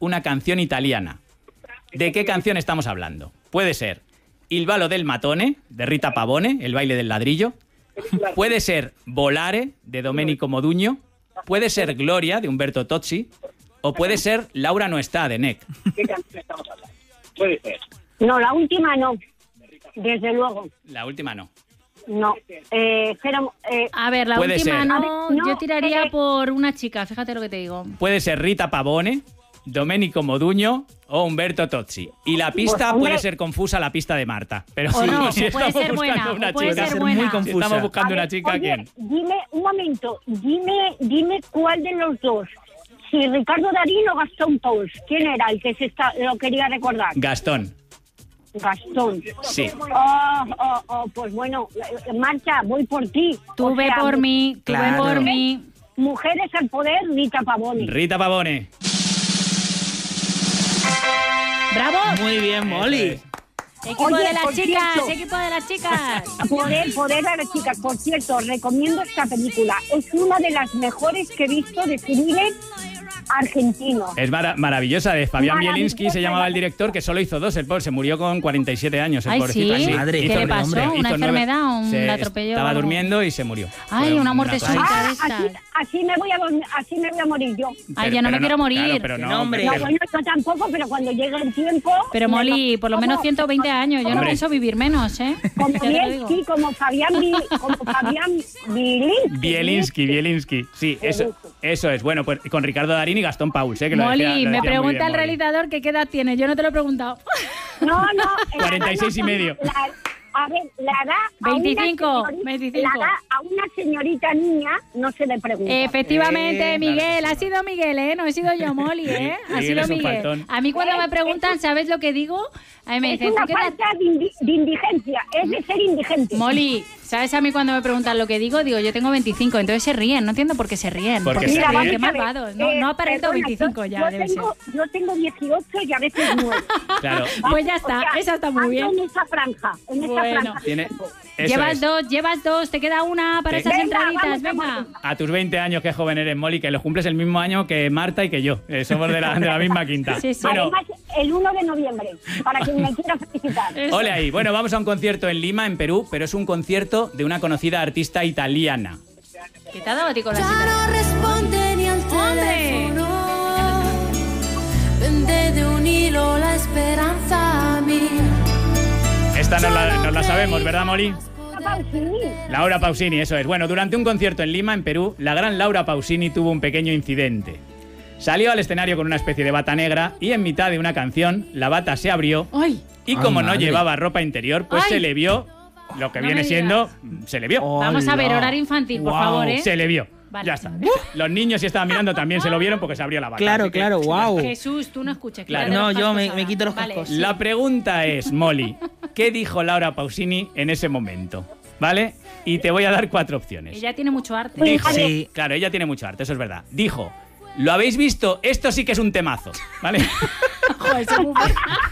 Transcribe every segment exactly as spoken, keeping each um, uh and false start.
una canción italiana. ¿De qué canción estamos hablando? Puede ser Il ballo del matone, de Rita Pavone, el baile del ladrillo. Puede ser Volare, de Domenico Modugno. Puede ser Gloria, de Umberto Tozzi. O puede ser Laura no está, de Neck. ¿Qué canción estamos hablando? Puede ser. No, la última no. Desde luego. La última no. No. Eh, pero, eh, A ver, la Puede última ser. no, A ver, no, yo tiraría eh, por una chica, fíjate lo que te digo. Puede ser Rita Pavone, Domenico Modugno o Humberto Tozzi. Y la pista Pues, hombre. puede ser confusa, la pista de Marta. Pero O sí, no, si puede estamos ser buscando buena, una o puede chica, ser si buena. muy estamos confusa. buscando a una ver, chica, oye, ¿quién? Dime, un momento, dime, dime cuál de los dos. Si Ricardo Darín o Gastón Pauls. ¿Quién era el que se está, lo quería recordar? Gastón. Gastón. Sí. Oh, oh, oh, pues bueno, eh, Marcha, voy por ti. Tú O ve sea, por mí, tú ve Claro. por mí. Mujeres al poder, Rita Pavone. Rita Pavone. ¡Bravo! Muy bien, Molly. Equipo Oye, de las por chicas, cierto. equipo de las chicas. Poder, poder a las chicas. Por cierto, recomiendo esta película. Es una de las mejores que he visto de thriller argentino. Es mara- maravillosa, de Fabián Maravillosa. Bielinski se llamaba el director, que solo hizo dos, el pobre se murió con cuarenta y siete años, el Ay, pobrecito. sí. Madre, Hizo ¿qué le nueve- pasó? hizo ¿Una nueve- enfermedad o un se- atropello? Estaba durmiendo y se murió. Ay, Fue una muerte cosa- súbita. Ah, de estas. así, así me voy a dormir- así me voy a morir yo. Ay, Pero- yo no me pero quiero morir. Claro, pero Que no, no, hombre. No, pero- bueno, yo tampoco, pero cuando llegue el tiempo... Pero me Molly, lo- por lo menos como- ciento veinte años. Yo no Hombre. pienso vivir menos, ¿eh? Como Ya te lo digo. Bielinski, como Fabián, Bi- como Fabián Bielinski. Bielinski, Bielinski. Sí, eso, eso es. Bueno, pues con Ricardo Darín y Gastón Pauls, ¿eh? Que lo Molly, decía- lo me decía muy pregunta bien, el Molly. realizador que qué edad tiene. Yo no te lo he preguntado. No, no. cuarenta y seis y medio. La, a ver, la da a veinticinco, una señorita- veinticinco. La da a una señorita niña, no se le pregunta. Efectivamente, Eh, Miguel, claro que sí. ha sido Miguel, ¿eh? No he sido yo, Molly, ¿eh? Ha Miguel sido es un Miguel. faltón. A mí cuando me preguntan, ¿sabes lo que digo? A mí me es dicen, una ¿tú qué edad? falta de, indi- de indigencia, es de ser indigente. Molly, ¿sabes a mí cuando me preguntan lo que digo? Digo, yo tengo veinticinco, entonces se ríen. No entiendo por qué se ríen. Porque ¿Por qué se se ríen. ríen? Qué vamos a ver, malvados. No, eh, no aparento perdona, veinticinco ya, yo debe ser. tengo, yo tengo dieciocho y a veces nueve. Claro. Pues ya está, esa está muy bien. ando en esa franja, en esa Bueno. franja. Tiene, eso Llevas es. dos, llevas dos, te queda una para Te- esas Venga, entraditas, vamos a venga. A tus veinte años, qué joven eres, Molly, que los cumples el mismo año que Marta y que yo. Eh, somos de la, de la misma quinta. Sí, sí. Bueno, Además, el uno de noviembre, para quien me quiera felicitar. Eso. ole ahí. Bueno, vamos a un concierto en Lima, en Perú, pero es un concierto de una conocida artista italiana. ¿Qué te ha dado a ti con la Ya cita? no responde ni al ¡Hombre! teléfono. Pende de un hilo la esperanza mía. Esta nos la, nos la sabemos, ¿verdad, Molly? Pausini. Laura Pausini, eso es. Bueno, durante un concierto en Lima, en Perú, la gran Laura Pausini tuvo un pequeño incidente. Salió al escenario con una especie de bata negra y en mitad de una canción la bata se abrió ¡Ay! y Ay, como no madre. llevaba ropa interior, pues Ay. se le vio lo que No viene me siendo, se le vio. Vamos a ver, Hola. horario infantil, por Guau. favor, ¿eh? Se le vio. Vale. Ya está. Los niños si estaban mirando también se lo vieron porque se abrió la bata. Claro, así que- claro, wow. Jesús, tú no escuches. Claro. quítate No, los yo cascos me- ahora. me quito los Vale. cascos. La pregunta es, Molly, ¿qué dijo Laura Pausini en ese momento? ¿Vale? Y te voy a dar cuatro opciones. Ella tiene mucho arte. Dijo, Sí. claro, ella tiene mucho arte, eso es verdad. Dijo, ¿lo habéis visto? Esto sí que es un temazo, ¿vale? Joder, soy muy-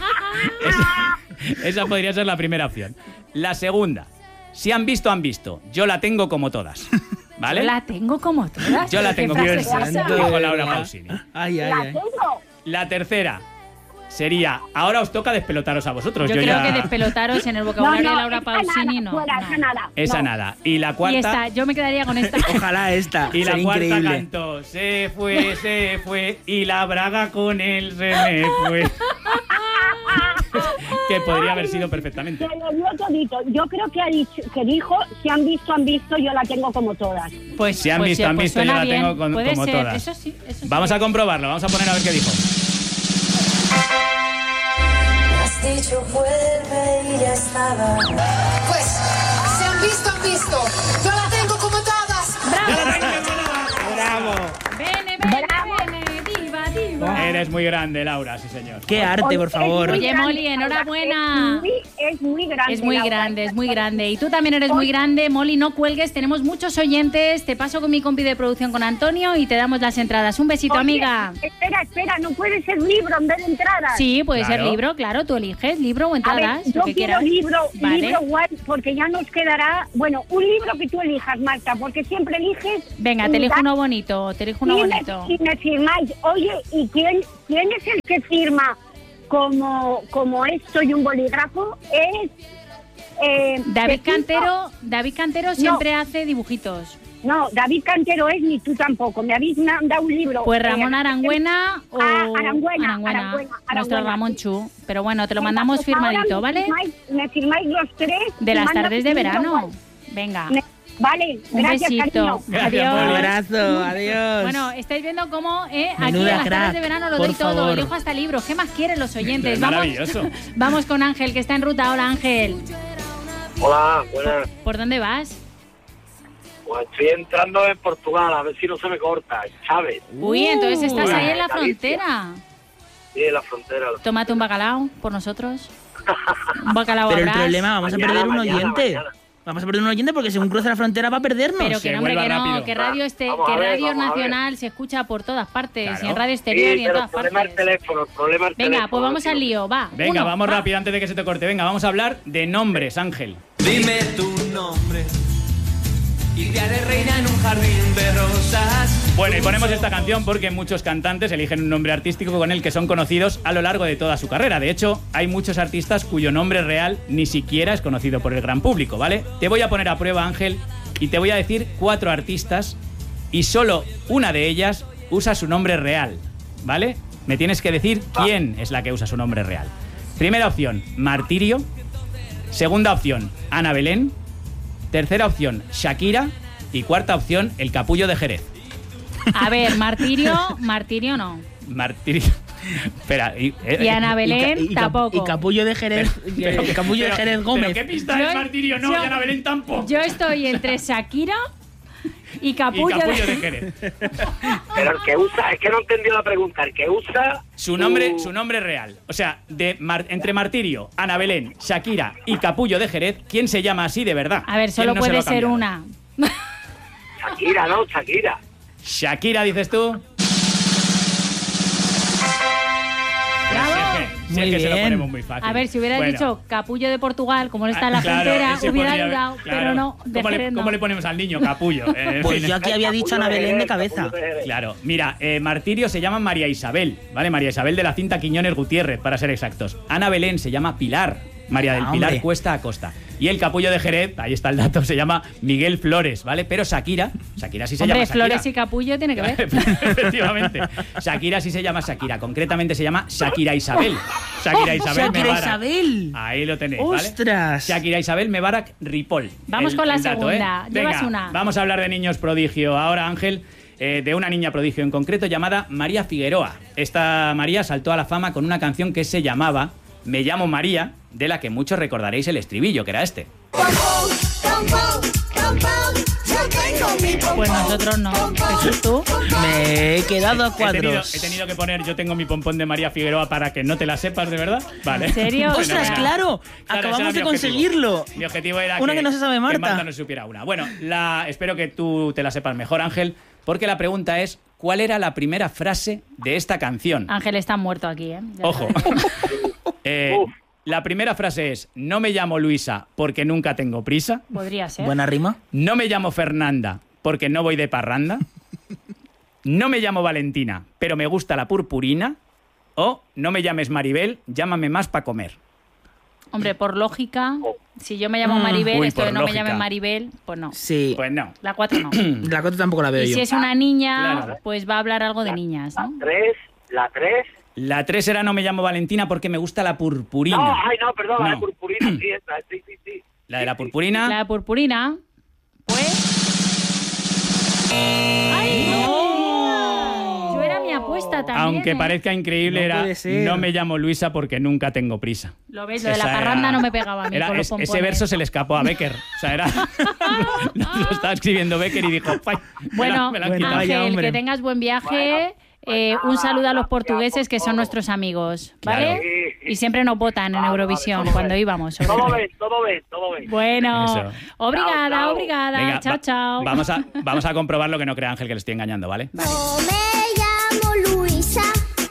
esa, esa podría ser la primera opción. La segunda, si han visto, han visto. Yo la tengo como todas, ¿vale? Yo la tengo como todas. Yo la ¿Qué tengo frase como es todas. esa? Dijo de Laura verdad. Pausini. Ay, ay, La ay. tengo. La tercera sería, ahora os toca despelotaros a vosotros. Yo, Yo creo ya- que despelotaros en el No, vocabulario no, de Laura esa Pausini nada, no. fuera, no. esa nada. Esa no. nada. Y la Y cuarta... esta, yo me quedaría con esta. Ojalá esta. Y la Sería cuarta increíble. cantó, se fue, se fue, y la braga con él se me fue. Que podría haber sido perfectamente. Se lo dio todito. Yo creo que ha dicho, que dijo, si han visto, han visto, yo la tengo como todas. Pues, Si han pues visto, sí, han pues visto, yo suena la bien. tengo con- Puede como ser, todas. Eso sí, eso sí. Vamos a comprobarlo, vamos a poner a ver qué dijo. Has dicho vuelve y ya estaba. Pues, se han visto, han visto. Yo la tengo como todas. Bravo. Bene, bene, bene, diva, diva. Eres muy grande, Laura, sí señor. Qué arte, por Es favor. muy Oye, grande, Molly, Laura, enhorabuena. Es muy, es muy grande. Es muy Laura. grande, es muy grande. Y tú también eres muy grande, Molly, no cuelgues. Tenemos muchos oyentes. Te paso con mi compi de producción con Antonio y te damos las entradas. Un besito, Oye, amiga. Espera, espera, no puede ser libro en vez de entradas. Sí, puede Claro. ser libro, claro. Tú eliges libro o A entradas, ver, yo lo que quiero quieras. libro, Vale. libro guay, porque ya nos quedará, bueno, un libro que tú elijas, Marta, porque siempre eliges. Venga, te elijo uno bonito, te elijo uno y me, bonito. y me firmáis, oye, y quién, quién es el que firma como, como esto y un bolígrafo? Es... Eh, David Pepita. Cantero, David Cantero siempre hace dibujitos. No, David Cantero es ni tú tampoco. Me habéis mandado un libro. Pues Ramón Eh, Arangüena o Ah, Arangüena, Arangüena, Arangüena, nuestro Arangüena. Ramón Chu. Pero bueno, te lo Venga, mandamos pues ahora firmadito, me ¿vale? firmáis- Me firmáis los tres. De y las manda tardes de un verano. igual. Venga. Me- Vale, Un gracias, besito. cariño. Gracias, Adiós. Un Moli. abrazo, adiós. Bueno, estáis viendo cómo eh, aquí Menuda en las crack, tardes de verano lo por doy todo. favor. Elijo hasta libros. ¿Qué más quieren los oyentes? Es Vamos, maravilloso. vamos con Ángel, que está en ruta. Hola, Ángel. Hola, buenas. ¿Por dónde vas? Pues estoy entrando en Portugal, a ver si no se me corta, ¿sabes? Uy, entonces estás Uy, ahí en la Galicia. frontera. Sí, en la frontera. Tómate un bacalao por nosotros. Un bacalao Pero el habrás. problema, vamos Mañana, a perder un mañana, oyente. mañana. Vamos a perder un oyente porque según cruza la frontera va a perdernos. Pero Se que no, hombre, vuelva que no, rápido. que radio, este, Vamos que a ver, radio vamos a ver. nacional se escucha por todas partes, Claro. y en radio Sí, exterior y en pero todas el problema es el partes. teléfono, el problema es el Venga, teléfono, pues vamos tío. al lío, va. Venga, Uno, vamos va. rápido antes de que se te corte. Venga, vamos a hablar de nombres, Ángel. Dime tu nombre y te haré reina en un jardín de rosas. Bueno, y ponemos esta canción porque muchos cantantes eligen un nombre artístico con el que son conocidos a lo largo de toda su carrera. De hecho, hay muchos artistas cuyo nombre real ni siquiera es conocido por el gran público, ¿vale? Te voy a poner a prueba, Ángel, y te voy a decir cuatro artistas y solo una de ellas usa su nombre real, ¿vale? Me tienes que decir quién es la que usa su nombre real. Primera opción, Martirio. Segunda opción, Ana Belén. Tercera opción, Shakira. Y cuarta opción, el Capullo de Jerez. A ver, Martirio, Martirio no. Martirio. Espera. Y, eh, Y Ana Belén Y, ca- y cap- tampoco. y Capullo de Jerez, pero- y Capullo de pero- Jerez Gómez. ¿Pero qué pista Yo- es Martirio? No, yo- y Ana Belén tampoco. Yo estoy entre Shakira y Y Capullo, Capullo de de... Jerez. Pero el que usa, es que no entendí la pregunta, el que usa... Su nombre, su nombre real. O sea, de Mar- entre Martirio, Ana Belén, Shakira y Capullo de Jerez, ¿quién se llama así de verdad? A ver, ¿Quién solo no se lo puede ha ser cambiado? una. Shakira, ¿no? Shakira. Shakira, dices tú. Bravo. Si es que, si Muy es que se lo bien. ponemos muy fácil. A ver, si hubieras Bueno. dicho Capullo de Portugal, como no está en la Ah, claro, frontera, ese hubiera podría haber- dudado, claro. pero no, de ¿Cómo le, Jerez no. cómo le ponemos al niño? Capullo. Eh, en Pues fin. yo aquí había dicho Ana Belén de cabeza. Claro, mira, eh, Martirio se llama María Isabel, ¿vale? María Isabel de la cinta Quiñones Gutiérrez, para ser exactos. Ana Belén se llama Pilar, María del Ah, Pilar hombre. Cuesta Acosta. Y el Capullo de Jerez, ahí está el dato, se llama Miguel Flores, ¿vale? Pero Shakira, Shakira sí se Hombre, llama Shakira. Flores y Capullo tiene que ver. Efectivamente. Shakira sí se llama Shakira, concretamente se llama Shakira Isabel. Shakira Isabel Shakira Mebarak. Isabel. Ahí lo tenéis, ¿vale? ¡Ostras! Shakira Isabel Mebarak Ripoll. Vamos El- con la el dato, ¿eh? segunda. Llevas Venga, una. Vamos a hablar de niños prodigio. Ahora, Ángel, eh, de una niña prodigio en concreto llamada María Figueroa. Esta María saltó a la fama con una canción que se llamaba Me llamo María, de la que muchos recordaréis el estribillo, que era este. Pues nosotros no. Jesús, tú. Me he quedado a He tenido, cuadros. he tenido que poner Yo tengo mi pompón de María Figueroa para que no te la sepas, ¿de verdad? Vale. ¿En serio? ¡Ostras, Fenomenal. claro! Claro, ese Acabamos era de mi objetivo. conseguirlo. Mi objetivo era Una que no se sabe Marta. que Marta no supiera una. Bueno, la, espero que tú te la sepas mejor, Ángel, porque la pregunta es, ¿cuál era la primera frase de esta canción? Ángel está muerto aquí, ¿eh? Ya Ojo. sabes. Eh, la primera frase es, no me llamo Luisa porque nunca tengo prisa. Podría ser. Buena rima. No me llamo Fernanda porque no voy de parranda. No me llamo Valentina, pero me gusta la purpurina. O no me llames Maribel, llámame más para comer. Hombre, por lógica, si yo me llamo Mm. Maribel, Uy, esto de por no me lógica. llamen Maribel, pues no. Sí. Pues no. La cuatro no. La cuatro tampoco la veo Y yo. si es una niña, Claro. pues va a hablar algo de niñas, ¿no? Tres, la tres... La tres era no me llamo Valentina porque me gusta la purpurina. No, ay, no, perdón, la No. de purpurina, sí, esa, sí, sí, sí. La de la purpurina. La de purpurina, pues... ¡Ay, no! Yo era mi apuesta también. Aunque ¿eh? parezca increíble, No era puede ser. no me llamo Luisa porque nunca tengo prisa. Lo ves, lo de la Esa parranda era- no me pegaba a mí era- con los es- pompones. ese verso se le escapó a Becker. O sea, era. lo estaba escribiendo Becker y dijo. "Fai, me la- Bueno, me la han Bueno, quitado". vaya, Ángel, hombre. que tengas buen viaje. Eh, un saludo a los portugueses que son nuestros amigos, ¿vale? Claro. Y siempre nos votan en Vale, Eurovisión vale, todo cuando bien. íbamos. sobre Todo todo. bien, todo bien, todo bien. Bueno, Eso. obrigada, Chao, chao. obrigada. Venga, chao, va- chao. Vamos a, vamos a comprobar lo que no crea Ángel, que le estoy engañando, ¿vale? No me llamo Luisa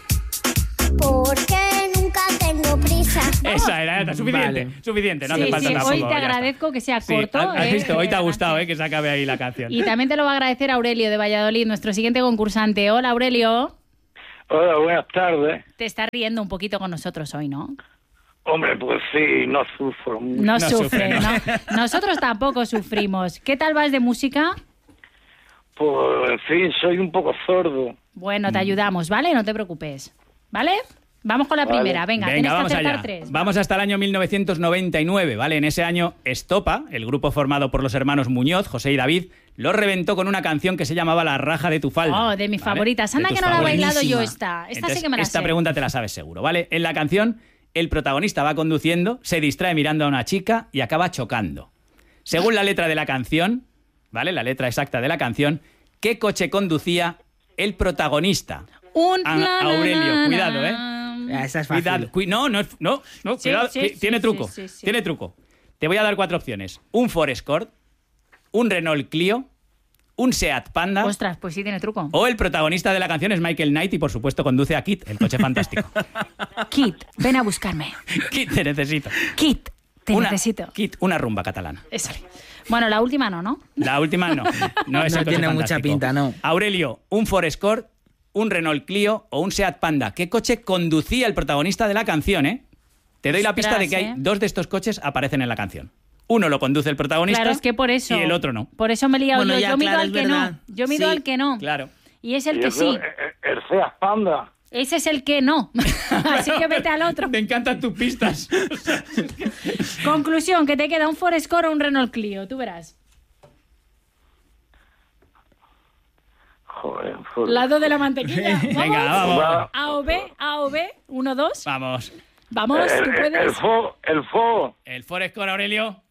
porque nunca tengo prisa. Esa era, era suficiente. Vale. Suficiente, no Sí, hace falta sí, tampoco. hoy te ya está. agradezco que sea Sí, corto. has- has ¿eh? visto, hoy te ha gustado, ¿eh? Que se acabe ahí la canción. Y también te lo va a agradecer Aurelio de Valladolid, nuestro siguiente concursante. Hola, Aurelio. Hola, buenas tardes. Te estás riendo un poquito con nosotros hoy, ¿no? Hombre, pues sí, no sufro mucho. No, No sufre, sufre, ¿no? ¿no? Nosotros tampoco sufrimos. ¿Qué tal vas de música? Pues, en fin, soy un poco sordo. Bueno, te ayudamos, ¿vale? No te preocupes. ¿Vale? Vamos con la Vale. primera. Venga, Venga, tienes que vamos acertar allá. tres. Vamos hasta el año mil novecientos noventa y nueve, ¿vale? En ese año, Estopa, el grupo formado por los hermanos Muñoz, José y David, lo reventó con una canción que se llamaba La raja de tu falda. Oh, de mis ¿vale? favoritas. De Anda tus que no la he favoritas. bailado yo Buenísima. esta. Esta Entonces, sí que me la esta sé. pregunta te la sabes seguro, ¿vale? En la canción, el protagonista va conduciendo, se distrae mirando a una chica y acaba chocando. Según la letra de la canción, ¿vale? La letra exacta de la canción, ¿qué coche conducía el protagonista? Un A- na, na, Aurelio, na, cuidado, ¿eh? na. Ah, esa es fácil. Cuidado, cui- no, no, es- no, no, Sí, cuidado, sí, ti- sí, tiene sí, truco, sí, sí. tiene truco. Te voy a dar cuatro opciones. Un Ford Escort, un Renault Clio, un Seat Panda Ostras, pues sí tiene truco. o el protagonista de la canción es Michael Knight y por supuesto conduce a Kit, el coche fantástico. Kit, ven a buscarme. Kit, te necesito. Kit, te Una- necesito. Kit, una rumba catalana. Eso. Bueno, la última no, ¿no? La última no. No, es No el coche tiene mucha fantástico. pinta, no. Aurelio, un Ford Escort, un Renault Clio o un Seat Panda. ¿Qué coche conducía el protagonista de la canción, eh? Te doy la pista de que Ostras, hay ¿eh? dos de estos coches aparecen en la canción. Uno lo conduce el protagonista Claro, es que por eso. y el otro no. Por eso me he liado Bueno, yo. ya, Yo mido claro, al es que verdad. no. Yo mido Sí, al que no. Claro. Y es el Y que eso, sí. eh, El Seat Panda. Ese es el que no. Así que vete al otro. Me encantan tus pistas. Conclusión, que te queda un Ford Escort o un Renault Clio. Tú verás. Joder, joder. Lado de la mantequilla. ¿Vamos? Venga, vamos. Va. A o B, A o B, uno, dos. Vamos. Vamos, el, tú el, puedes. el Fo, el Fo. El Ford Escort, Aurelio.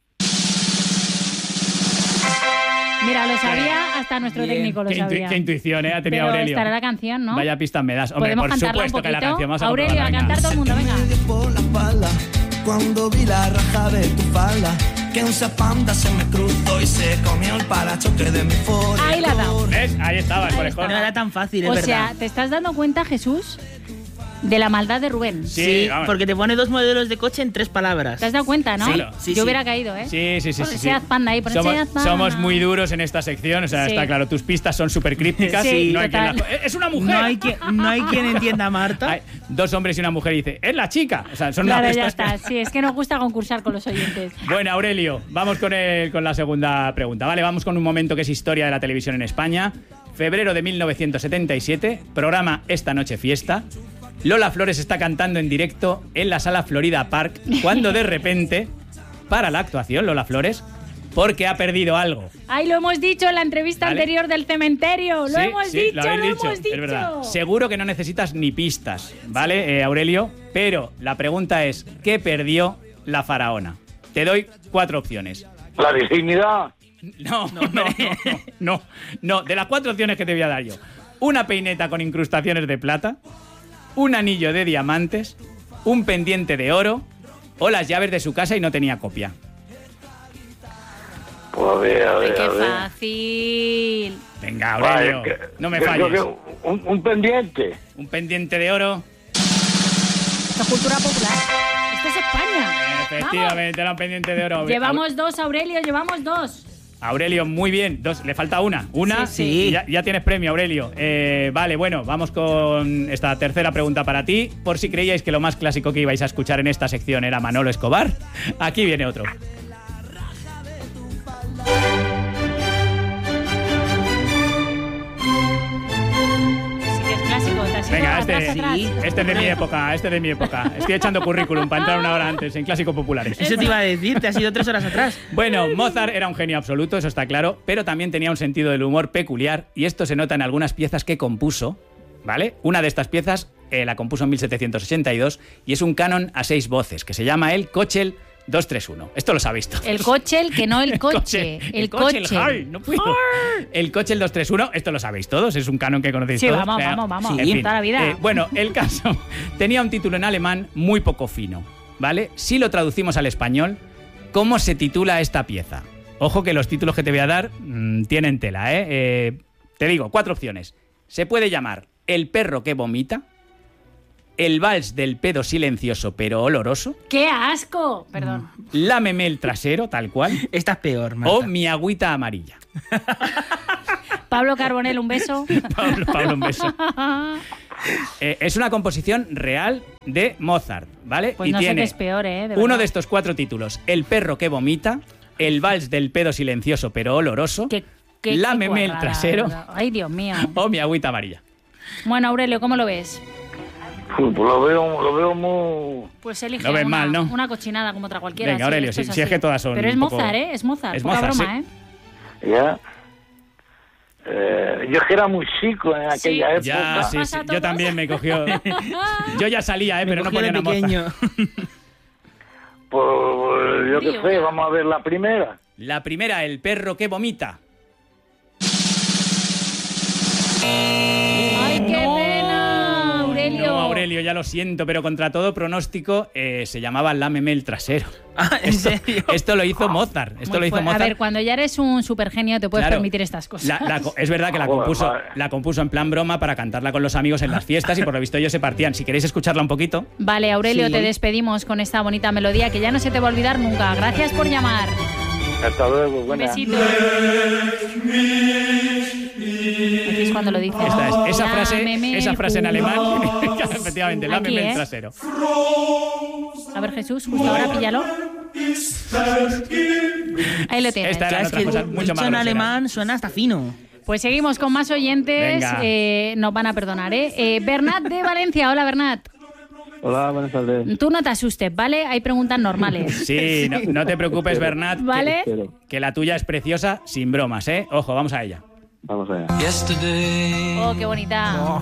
Mira, lo sabía, hasta nuestro Bien. técnico lo Qué, intu- sabía. qué intuición, ¿eh? Ha tenido Pero Aurelio. estará la canción, ¿no? Vaya pista me das. Hombre, Podemos por cantarla un supuesto que la poquito. canción. Vamos a Aurelio, a comprobarla, cantar todo el mundo, venga. Por la espalda, cuando vi la raja de tu falda, que un Seat Panda se me cruzó y se comió el parachoque de mi Ford. Ahí la ha dado. ¿Ves? Ahí estaba el Ahí Ford está. Escort. No era tan fácil, es O verdad. sea, ¿te estás dando cuenta, Jesús, de la maldad de Rubén? Sí, Sí, vamos. porque te pone dos modelos de coche en tres palabras. ¿Te has dado cuenta, no? Sí, sí, Yo sí. hubiera caído, ¿eh? Sí, sí, sí. Pon sí, sí. Seat Panda ahí, pon somos, Seat Panda. somos muy duros en esta sección, o sea, Sí. está claro, tus pistas son súper crípticas. Sí, no hay quien total. la- ¡Es una mujer! No hay, quien, no hay quien entienda a Marta. Hay dos hombres y una mujer y dice, ¡es la chica! O sea, son Claro, unas ya pistas está. que- Sí, es que nos gusta concursar con los oyentes. Bueno, Aurelio, vamos con, el- con la segunda pregunta. Vale, vamos con un momento que es historia de la televisión en España. Febrero de mil novecientos setenta y siete, programa Esta Noche Fiesta. Lola Flores está cantando en directo en la sala Florida Park cuando de repente para la actuación Lola Flores porque ha perdido algo. Ay, lo hemos dicho en la entrevista Vale. anterior del cementerio. Lo Sí, hemos sí, dicho, lo lo, habéis dicho, hemos dicho. es verdad. Seguro que no necesitas ni pistas, ¿vale, eh, Aurelio? Pero la pregunta es, ¿qué perdió la faraona? Te doy cuatro opciones. La virginidad. No, no, no, no, no, no. De las cuatro opciones que te voy a dar yo. Una peineta con incrustaciones de plata, un anillo de diamantes, un pendiente de oro o las llaves de su casa y no tenía copia. Pues a ver, a Ay, ver, qué a ver. fácil. Venga, Aurelio, Vale, que- no me que- falles. que- Un, un pendiente. Un pendiente de oro. Esto es cultura popular. Esto es España. Efectivamente, era un pendiente de oro. Vamos. Llevamos dos, Aurelio, llevamos dos. Aurelio, muy bien. Dos, le falta una. Una. Sí, sí. y Ya, ya tienes premio, Aurelio. Eh, vale, bueno, vamos con esta tercera pregunta para ti. Por si creíais que lo más clásico que ibais a escuchar en esta sección era Manolo Escobar, aquí viene otro. Sí que es clásico. Te has ido Venga, atrás, este, atrás. este es de mi época, este es de mi época. Estoy echando currículum para entrar una hora antes en Clásicos Populares. Eso te iba a decir, te has ido tres horas atrás. Bueno, Mozart era un genio absoluto, eso está claro, pero también tenía un sentido del humor peculiar y esto se nota en algunas piezas que compuso, ¿vale? Una de estas piezas eh, la compuso en mil setecientos ochenta y dos y es un canon a seis voces que se llama el Köchel dos tres uno. Esto lo sabéis todos. El coche, el que no el coche. coche, El, el coche, coche. el high, no puedo. El Köchel dos tres uno, esto lo sabéis todos, es un canon que conocéis Sí, todos. vamos, O sea, vamos, vamos. en Sí, fin. toda la vida. Eh, bueno, el caso tenía un título en alemán muy poco fino, ¿vale? Si lo traducimos al español, ¿cómo se titula esta pieza? Ojo que los títulos que te voy a dar mmm, tienen tela, ¿eh? ¿eh? Te digo, cuatro opciones. Se puede llamar El perro que vomita, El vals del pedo silencioso pero oloroso, ¡Qué asco! Perdón. Lámeme el trasero, tal cual, Esta es peor, Marta. o Mi agüita amarilla. Pablo Carbonell, un beso. Pablo, Pablo, un beso. Eh, es una composición real de Mozart, ¿vale? Pues y no sé tiene qué es peor, ¿eh? De uno verdad. de estos cuatro títulos: El perro que vomita, El vals del pedo silencioso pero oloroso, Qué- qué- Lámeme qué el guarrada, trasero ¿verdad? Ay, Dios mío. o Mi agüita amarilla. Bueno, Aurelio, ¿cómo lo ves? Pues lo veo, lo veo muy... Pues elige Lo ves una, mal, ¿no? una cochinada como otra cualquiera. Venga, sí, Aurelio, esto si- es si es así. que todas son Pero es un poco- Mozart, ¿eh? Es Mozart, Es poca Mozart, broma, sí. ¿eh? Ya. Eh, yo es que era muy chico en aquella época. Ya, sí, sí. Yo también me cogió. Yo ya salía, ¿eh? Pero no Cogió de ponía una pequeño. Pues yo qué Tío, sé, ya. vamos a ver la primera. La primera, El perro que vomita. ¡Ay, qué pena, Aurelio! No, Aurelio, ya lo siento, pero contra todo pronóstico eh, se llamaba Lámeme el trasero. Ah, ¿en Esto, serio? esto lo hizo Mozart. Esto Muy lo hizo fuerte. Mozart. A ver, cuando ya eres un supergenio te puedes Claro. permitir estas cosas. La- la co- es verdad que la Joder, compuso, madre. la compuso en plan broma para cantarla con los amigos en las fiestas y por lo visto ellos se partían. Si queréis escucharla un poquito. Vale, Aurelio, Sí. te despedimos con esta bonita melodía que ya no se te va a olvidar nunca. Gracias por llamar. Hasta luego, Un buena. besito. Aquí es cuando lo dices. Esta es, esa, frase, Lámeme esa el frase en alemán, culo. efectivamente, Aquí, lámeme ¿eh? el trasero. A ver, Jesús, justo ahora píllalo. Ahí lo tienes. Esta era Es otra que cosa mucho dicho más en grosera. alemán suena hasta fino. Pues seguimos con más oyentes. Venga. Eh, nos van a perdonar, ¿eh? eh Bernat de Valencia. Hola, Bernat. Hola, buenas tardes. Tú no te asustes, ¿vale? Hay preguntas normales. Sí, no, no te preocupes, Bernat, ¿Vale? que, que la tuya es preciosa, sin bromas, ¿eh? Ojo, vamos a ella. Vamos allá. Oh, qué bonita.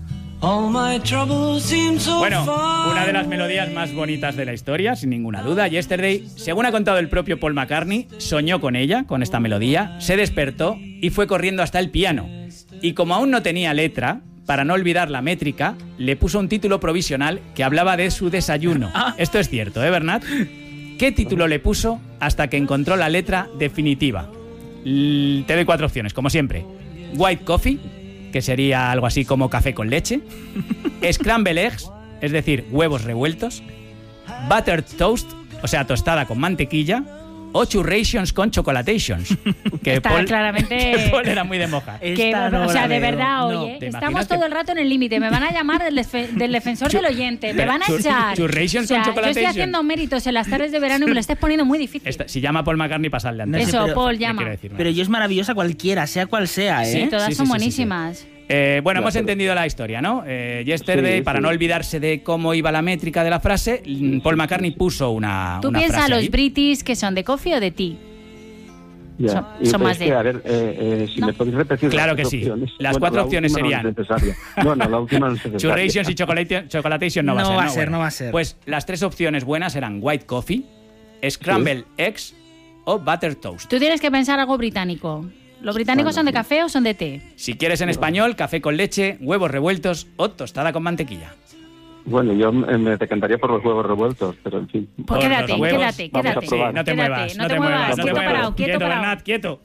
Bueno, una de las melodías más bonitas de la historia, sin ninguna duda. Yesterday, según ha contado el propio Paul McCartney, soñó con ella, con esta melodía, se despertó y fue corriendo hasta el piano. Y como aún no tenía letra, para no olvidar la métrica, le puso un título provisional que hablaba de su desayuno. Esto es cierto, ¿eh, Bernat? ¿Qué título le puso hasta que encontró la letra definitiva? L- Te doy cuatro opciones, como siempre. White Coffee, que sería algo así como café con leche. Scramble Eggs, es decir, huevos revueltos. Buttered Toast, o sea, tostada con mantequilla. O Churrations con Chocolatations. Que Está Paul, claramente- que Paul era muy de moja. Que, Esta no o sea, la de veo. verdad, No. oye, ¿Te estamos imaginas que- todo el rato en el límite. Me van a llamar del, defe- del defensor Chu- del oyente. Me pero van a chur- echar. churrations o sea, con yo estoy chocolatation. haciendo méritos en las tardes de verano y me lo estés poniendo muy difícil. Esta- si llama Paul McCartney, pasadle antes. No sé, Eso, pero- Paul, Le llama. quiero decir nada. Pero yo es maravillosa cualquiera, sea cual sea, ¿eh? Sí, todas Sí, sí, son sí, sí, sí. buenísimas. Eh, bueno, hemos Gracias. entendido la historia, ¿no? Eh, yesterday, Sí, para sí. no olvidarse de cómo iba la métrica de la frase, mm, Paul McCartney puso una, Tú una piensas frase los ahí. British que son de coffee o de tea. Ya. Son- Y son pues más de- que, a ver, eh, eh, si No. me podéis repetir Claro las que tres sí. opciones. Las Bueno, cuatro la opciones última serían- No es necesaria. Bueno, la última no es necesaria. Churrations y chocolate, Chocolatation no va a No ser. va a ¿no? ser, Bueno, no va a ser. Pues las tres opciones buenas eran White Coffee, Scrambled Eggs o Butter Toast. Tú tienes que pensar algo británico. ¿Los británicos Bueno, son de sí. café o son de té? Si quieres en español, café con leche, huevos revueltos o tostada con mantequilla. Bueno, yo eh, me decantaría por los huevos revueltos, pero en fin. Pues Por quédate, los huevos, quédate, vamos a quédate. probar. No te Quédate, muevas, no te muevas, no te quieto muevas. parado, quieto Quieto, parado. Bernat, quieto.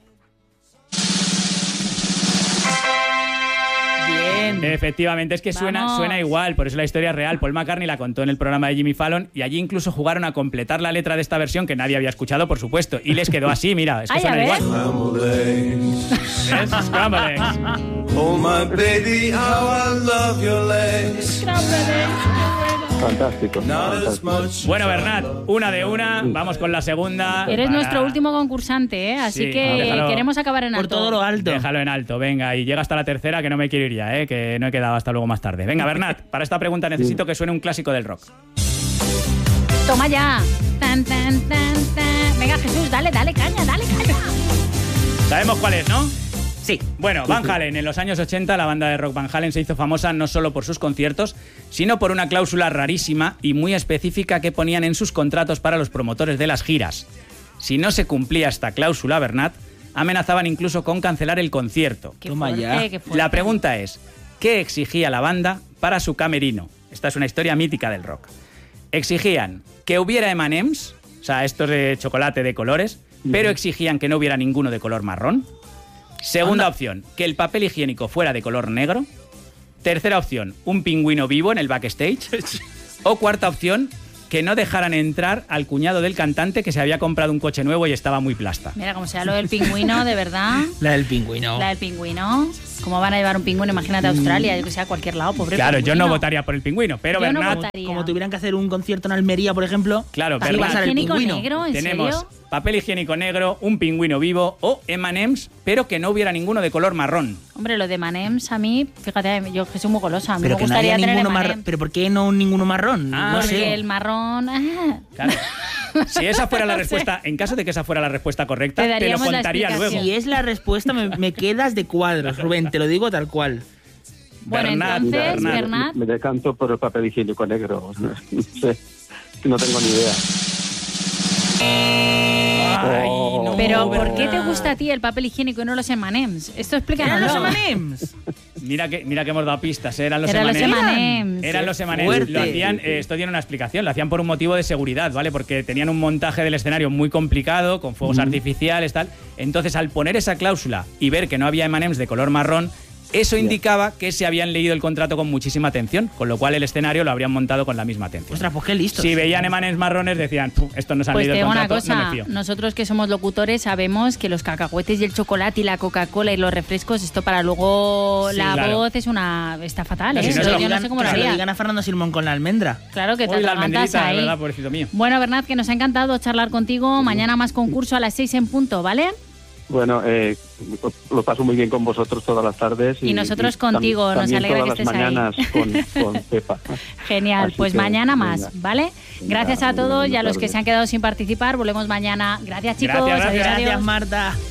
Bien. Efectivamente, es que suena, Vamos. suena igual, por eso la historia es real. Paul McCartney la contó en el programa de Jimmy Fallon y allí incluso jugaron a completar la letra de esta versión que nadie había escuchado, por supuesto, y les quedó así, mira, es que Ay, a suena ver. igual. ¿Ves? Scrambled eggs. Oh my baby, how I love your legs. Fantástico. Not as fantástico. much. Bueno, Bernat, una de una, vamos con la segunda. Eres para- nuestro último concursante, ¿eh? Así Sí, que déjalo. queremos acabar en Por alto. todo lo alto. Déjalo en alto, venga, y llega hasta la tercera que no me quiero ir ya, ¿eh? Que no he quedado hasta luego más tarde. Venga, Bernat, para esta pregunta necesito que suene un clásico del rock. Toma ya. Tan, tan, tan, tan. Venga, Jesús, dale, dale caña, dale caña. Sabemos cuál es, ¿no? Sí. Bueno, Van Halen, en los años ochenta la banda de rock Van Halen se hizo famosa no solo por sus conciertos, sino por una cláusula rarísima y muy específica que ponían en sus contratos para los promotores de las giras. Si no se cumplía esta cláusula, Bernat, amenazaban incluso con cancelar el concierto. Qué Toma fuerte, ya. qué fuerte. La pregunta es, ¿qué exigía la banda para su camerino? Esta es una historia mítica del rock. Exigían que hubiera eme and eme's, o sea, estos de chocolate de colores, pero exigían que no hubiera ninguno de color marrón. Segunda opción, que el papel higiénico fuera de color negro. Tercera opción, un pingüino vivo en el backstage. O cuarta opción, que no dejaran entrar al cuñado del cantante que se había comprado un coche nuevo y estaba muy plasta. Mira, como sea lo del pingüino, de verdad. La del pingüino. La del pingüino. ¿Cómo van a llevar un pingüino? Imagínate a Australia, yo que sé, a cualquier lado, pobre Claro, pingüino. yo no votaría por el pingüino, pero Yo no Bernat... votaría. Como tuvieran que hacer un concierto en Almería, por ejemplo, Claro, ¿Papel Bernat, pasar el higiénico pingüino. negro? ¿En tenemos serio? papel higiénico negro, un pingüino vivo o eme and eme's, pero que no hubiera ninguno de color marrón. Hombre, lo de eme and eme's a mí, fíjate, yo que soy muy golosa, a mí pero me que no gustaría haya tener ninguno eme and marrón. eme's. Pero ¿por qué no ninguno marrón? Ah, no Porque sé. el marrón... ah. Claro. Si esa fuera la No sé. respuesta, en caso de que esa fuera la respuesta correcta, Te te, lo daríamos la contaría explicación. luego. Si es la respuesta, me, me quedas de cuadros, Rubén, te lo digo tal cual. Bueno, Bernat, entonces, Bernat. Bernat, Me decanto por el papel higiénico negro. No sé, no tengo ni idea. Ay, Oh. no, pero ¿por qué Bernat. te gusta a ti el papel higiénico y no los eme and eme's? Esto ¿Eran explícanoslo. los eme and eme's? Mira que, mira que hemos dado pistas, ¿eh? eran los Eran los eme and eme's. eme and eme's. Eran los eme and Fuerte. eme's. Lo hacían, eh, esto tiene una explicación, lo hacían por un motivo de seguridad, ¿vale? Porque tenían un montaje del escenario muy complicado, con fuegos artificiales, tal. Entonces, al poner esa cláusula y ver que no había eme and eme's de color marrón, eso indicaba que se habían leído el contrato con muchísima atención, con lo cual el escenario lo habrían montado con la misma atención. Ostras, pues qué listo. Si veían eme and eme's marrones, decían, "Puf, esto no se han Pues te leído el digo una contrato, no cosa, me fío". nosotros que somos locutores sabemos que los cacahuetes y el chocolate y la Coca-Cola y los refrescos, esto para luego Sí, la claro. voz es una está fatal, No, ¿eh? si no Yo se lo no digan, sé cómo lo que se lo haría. digan a Fernando Simón con la almendra. Claro que te Uy, la atragantas almendrita, ahí. ¿verdad, pobrecito mío? Bueno, Bernat, que nos ha encantado charlar contigo. Mañana más concurso a las seis en punto, ¿vale? Bueno, eh, lo paso muy bien con vosotros todas las tardes. Y nosotros contigo, tam- nos también alegra todas que las estés ahí. mañanas con, con Pepa. Genial, Así pues que, mañana venga. más, ¿vale? Venga, Gracias a muy bien, todos y a buenas los que tardes. se han quedado sin participar. Volvemos mañana. Gracias, chicos. Gracias, Adiós, gracias. adiós. Gracias, Marta.